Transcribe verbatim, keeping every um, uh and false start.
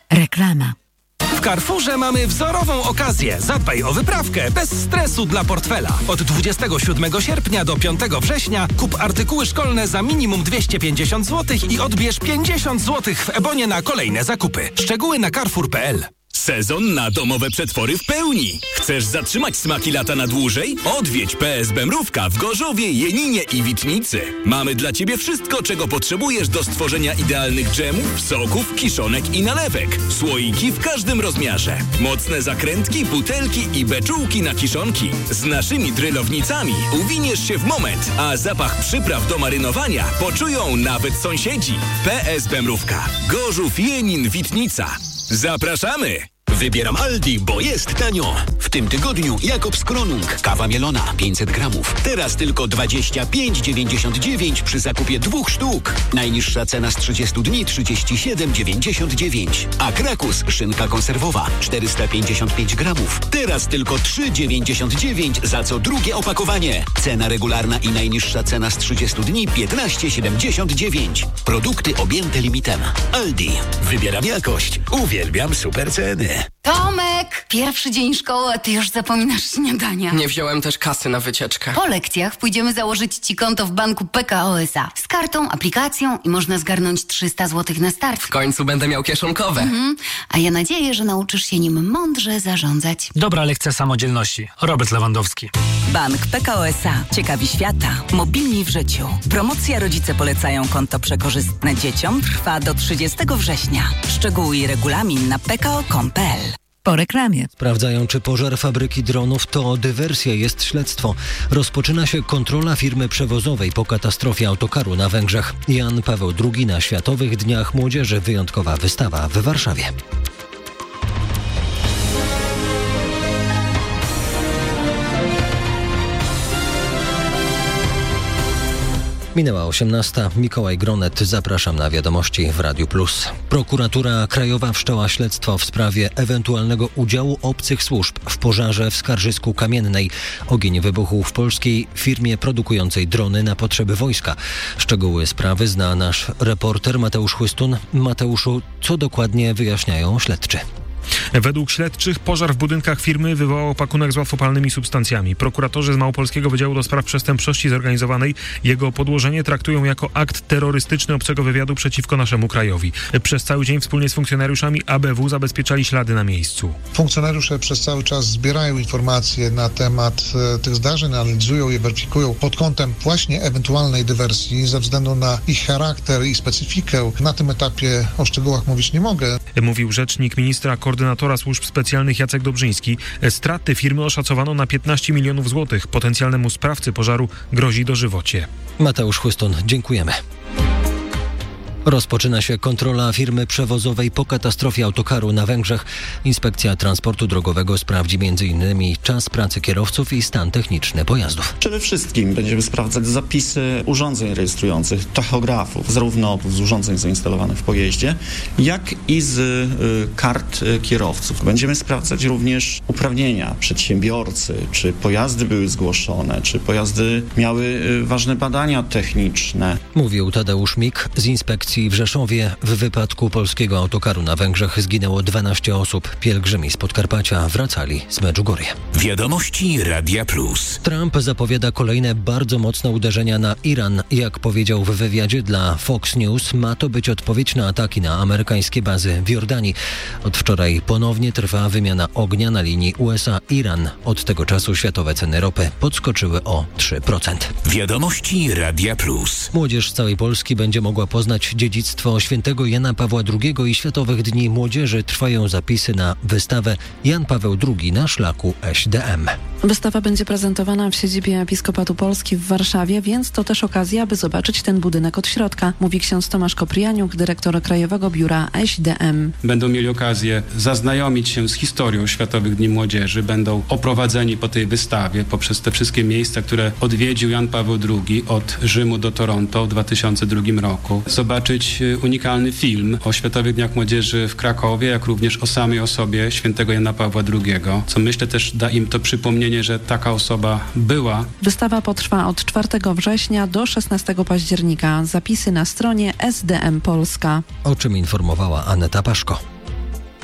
Reklama. W Carrefourze mamy wzorową okazję. Zadbaj o wyprawkę bez stresu dla portfela. Od dwudziestego siódmego sierpnia do piątego września kup artykuły szkolne za minimum dwieście pięćdziesiąt złotych i odbierz pięćdziesiąt złotych w Ebonie na kolejne zakupy. Szczegóły na carrefour kropka p l. Sezon na domowe przetwory w pełni. Chcesz zatrzymać smaki lata na dłużej? Odwiedź P S B Mrówka w Gorzowie, Jeninie i Witnicy. Mamy dla Ciebie wszystko, czego potrzebujesz do stworzenia idealnych dżemów, soków, kiszonek i nalewek. Słoiki w każdym rozmiarze. Mocne zakrętki, butelki i beczułki na kiszonki. Z naszymi drylownicami uwiniesz się w moment, a zapach przypraw do marynowania poczują nawet sąsiedzi. P S B Mrówka. Gorzów, Jenin, Witnica. Zapraszamy! Wybieram Aldi, bo jest tanio. W tym tygodniu Jakobs Kronung, kawa mielona pięćset gramów. Teraz tylko dwadzieścia pięć dziewięćdziesiąt dziewięć przy zakupie dwóch sztuk. Najniższa cena z trzydziestu dni trzydzieści siedem dziewięćdziesiąt dziewięć. A Krakus, szynka konserwowa czterysta pięćdziesiąt pięć gramów. Teraz tylko trzy dziewięćdziesiąt dziewięć za co drugie opakowanie. Cena regularna i najniższa cena z trzydziestu dni piętnaście siedemdziesiąt dziewięć. Produkty objęte limitem. Aldi. Wybieram jakość. Uwielbiam super ceny. Tomek! Pierwszy dzień szkoły, a ty już zapominasz śniadania. Nie wziąłem też kasy na wycieczkę. Po lekcjach pójdziemy założyć ci konto w banku P K O S A. Z kartą, aplikacją i można zgarnąć trzysta złotych na start. W końcu będę miał kieszonkowe. Mhm. A ja nadzieję, że nauczysz się nim mądrze zarządzać. Dobra lekcja samodzielności. Robert Lewandowski. Bank P K O S A. Ciekawi świata. Mobilni w życiu. Promocja Rodzice polecają konto przekorzystne dzieciom trwa do trzydziestego września. Szczegóły i regulamin na p k o kropka com kropka p l. Po reklamie. Sprawdzają, czy pożar fabryki dronów to dywersja, jest śledztwo. Rozpoczyna się kontrola firmy przewozowej po katastrofie autokaru na Węgrzech. Jan Paweł drugi na Światowych Dniach Młodzieży. Wyjątkowa wystawa w Warszawie. Minęła osiemnasta. Mikołaj Gronet. Zapraszam na wiadomości w Radiu Plus. Prokuratura Krajowa wszczęła śledztwo w sprawie ewentualnego udziału obcych służb w pożarze w Skarżysku Kamiennej. Ogień wybuchł w polskiej firmie produkującej drony na potrzeby wojska. Szczegóły sprawy zna nasz reporter Mateusz Chłystun. Mateuszu, co dokładnie wyjaśniają śledczy? Według śledczych pożar w budynkach firmy wywołał pakunek z łatwopalnymi substancjami. Prokuratorzy z Małopolskiego Wydziału do Spraw Przestępczości Zorganizowanej jego podłożenie traktują jako akt terrorystyczny obcego wywiadu przeciwko naszemu krajowi. Przez cały dzień wspólnie z funkcjonariuszami A B W zabezpieczali ślady na miejscu. Funkcjonariusze przez cały czas zbierają informacje na temat e, tych zdarzeń, analizują je, weryfikują pod kątem właśnie ewentualnej dywersji ze względu na ich charakter i specyfikę. Na tym etapie o szczegółach mówić nie mogę. Mówił rzecznik ministra koordynatora służb specjalnych Jacek Dobrzyński. Straty firmy oszacowano na piętnaście milionów złotych. Potencjalnemu sprawcy pożaru grozi dożywocie. Mateusz Chłystun, dziękujemy. Rozpoczyna się kontrola firmy przewozowej po katastrofie autokaru na Węgrzech. Inspekcja Transportu Drogowego sprawdzi między innymi czas pracy kierowców i stan techniczny pojazdów. Przede wszystkim będziemy sprawdzać zapisy urządzeń rejestrujących, tachografów, zarówno z urządzeń zainstalowanych w pojeździe, jak i z y, kart y, kierowców. Będziemy sprawdzać również uprawnienia przedsiębiorcy, czy pojazdy były zgłoszone, czy pojazdy miały y, ważne badania techniczne. Mówił Tadeusz Mik z Inspekcji w Rzeszowie. W wypadku polskiego autokaru na Węgrzech zginęło dwanaście osób. Pielgrzymi z Podkarpacia wracali z Medjugorje. Wiadomości Radia Plus. Trump zapowiada kolejne bardzo mocne uderzenia na Iran. Jak powiedział w wywiadzie dla Fox News, ma to być odpowiedź na ataki na amerykańskie bazy w Jordanii. Od wczoraj ponownie trwa wymiana ognia na linii U S A-Iran. Od tego czasu światowe ceny ropy podskoczyły o trzy procent. Wiadomości Radia Plus. Młodzież z całej Polski będzie mogła poznać dziedzictwo świętego Jana Pawła drugiego i Światowych Dni Młodzieży. Trwają zapisy na wystawę Jan Paweł drugi na szlaku S D M. Wystawa będzie prezentowana w siedzibie Episkopatu Polski w Warszawie, więc to też okazja, aby zobaczyć ten budynek od środka, mówi ksiądz Tomasz Koprianiuk, dyrektor Krajowego Biura S D M. Będą mieli okazję zaznajomić się z historią Światowych Dni Młodzieży, będą oprowadzeni po tej wystawie poprzez te wszystkie miejsca, które odwiedził Jan Paweł drugi od Rzymu do Toronto w dwa tysiące drugim roku. Zobaczyć unikalny film o Światowych Dniach Młodzieży w Krakowie, jak również o samej osobie świętego Jana Pawła drugiego, co myślę też da im to przypomnienie, że taka osoba była. Wystawa potrwa od czwartego września do szesnastego października. Zapisy na stronie S D M Polska. O czym informowała Aneta Paszko.